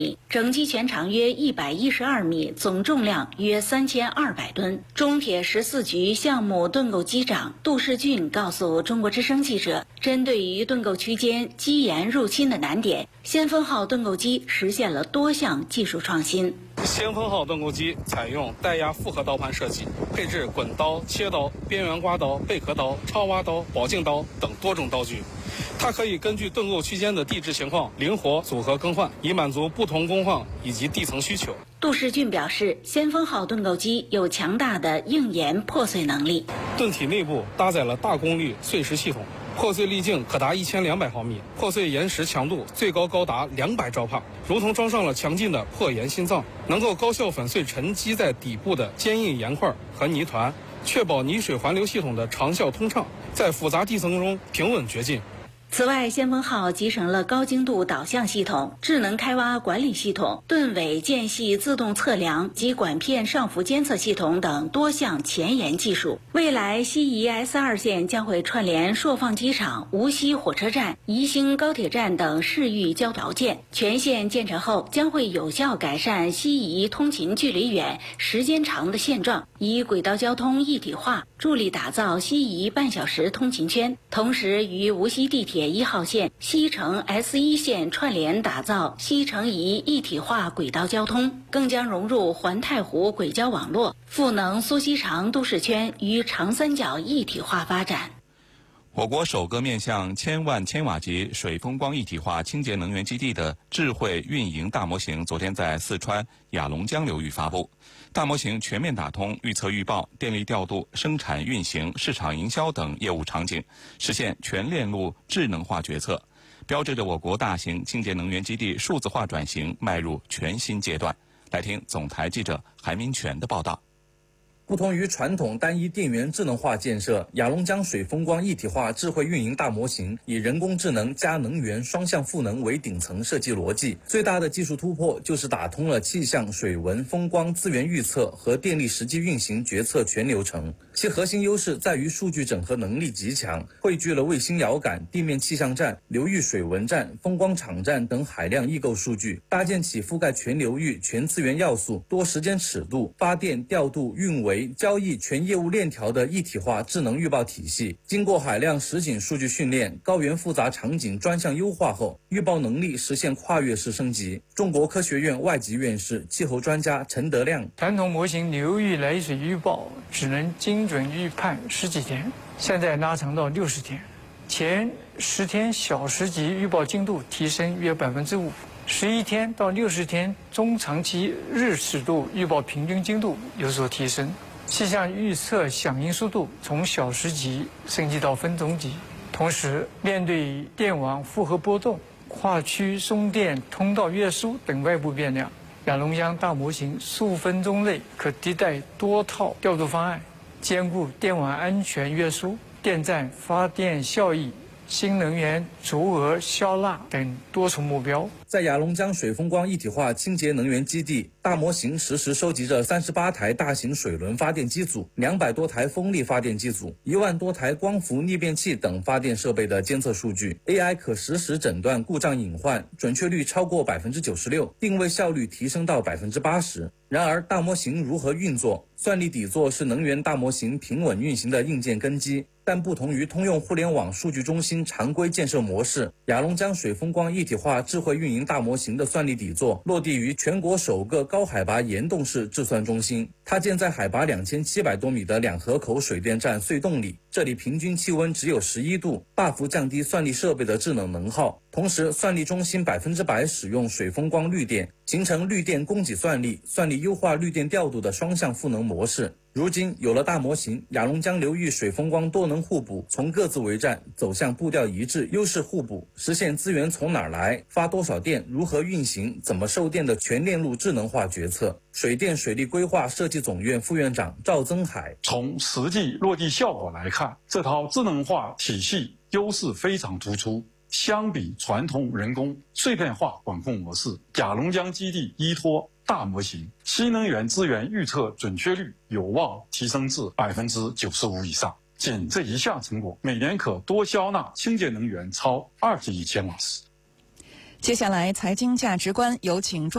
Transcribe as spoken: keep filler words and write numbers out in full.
整机全长约一百一十二米，总重量约三千二百吨。中铁十四局项目盾构机长杜世俊告诉中国之声记者，针对于盾构区间机岩入侵的难点，先锋号盾构机实现了多项技术创新。 先锋号盾构机采用带压复合刀盘设计，配置滚刀、切刀、边缘刮刀、贝壳刀、超挖刀、宝镜刀等多种刀具。它可以根据盾构区间的地质情况灵活组合更换，以满足不同工况以及地层需求。 杜世俊表示，先锋号盾构机有强大的硬岩破碎能力。 盾体内部搭载了大功率碎石系统，破碎粒径可达一千两百毫米，破碎岩石强度最高高达两百兆帕，如同装上了强劲的破岩心脏，能够高效粉碎沉积在底部的坚硬岩块和泥团，确保泥水环流系统的长效通畅，在复杂地层中平稳掘进。 此外，先锋号集成了高精度导向系统、智能开挖管理系统、盾尾间隙自动测量及管片上浮监测系统等多项前沿技术。未来，西宜 S 二线将会串联朔放机场、无锡火车站、宜兴高铁站等市域交条件。全线建成后，将会有效改善西宜通勤距离远、时间长的现状，以轨道交通一体化助力打造西宜半小时通勤圈，同时与无锡地铁一号线、西城 S 一线串联，打造西城宜一体化轨道交通，更将融入环太湖轨交网络，赋能苏锡常都市圈与长三角一体化发展。 我国首个面向千万千瓦级水风光一体化清洁能源基地的智慧运营大模型昨天在四川雅龙江流域发布。大模型全面打通预测预报、电力调度、生产运行、市场营销等业务场景，实现全链路智能化决策，标志着我国大型清洁能源基地数字化转型迈入全新阶段。来听总台记者韩明全的报道。 不同于传统单一电源智能化建设，雅龙江水风光一体化智慧运营大模型以人工智能加能源双向赋能为顶层设计逻辑。最大的技术突破就是打通了气象、水文、风光资源预测和电力实际运行决策全流程。其核心优势在于数据整合能力极强，汇聚了卫星遥感、地面气象站、流域水文站、风光场站等海量异构数据，搭建起覆盖全流域、全资源要素、多时间尺度、发电、调度、运维、交易全业务链条的一体化智能预报体系。经过海量实景数据训练，高原复杂场景专项优化后，预报能力实现跨越式升级。中国科学院外籍院士、气候专家陈德亮： 传统模型流域来水预报只能精准预判十几天，现在拉长到六十天，前十天小时级预报精度提升约百分之五。十一天到六十天中长期日尺度预报平均精度有所提升，气象预测响应速度从小时级升级到分钟级。同时，面对电网负荷波动、跨区送电通道约束等外部变量，雅龙江大模型数分钟内可迭代多套调度方案，兼顾电网安全约束、电站发电效益、新能源足额消纳等多重目标。 在雅龙江水风光一体化清洁能源基地，大模型实时收集着三十八台大型水轮发电机组、两百多台风力发电机组、一万多台光伏逆变器等发电设备的监测数据。A I 可实时诊断故障隐患，准确率超过百分之九十六，定位效率提升到百分之八十。然而，大模型如何运作？算力底座是能源大模型平稳运行的硬件根基，但不同于通用互联网数据中心常规建设模式，雅龙江水风光一体化智慧运营大模型的算力底座落地于全国首个高海拔岩洞式制算中心。它建在海拔两千七百多米的两河口水电站隧洞里，这里平均气温只有十一度，大幅降低算力设备的制冷能耗。同时，算力中心百分之百使用水风光绿电，形成绿电供给算力、算力优化绿电调度的双向赋能模式。如今有了大模型，雅龙江流域水风光多能互补，从各自为战走向步调一致、优势互补，实现资源从哪儿来、发多少电、如何运行、怎么售电的全链路智能化决策。水电水利规划设计总院副院长赵增海： 从实际落地效果来看，这套智能化体系优势非常突出。相比传统人工碎片化管控模式，雅龙江基地依托大模型，新能源资源预测准确率有望提升至百分之九十五以上。仅这一项成果，每年可多消纳清洁能源超二十亿千瓦时。 接下来，财经价值观有请中。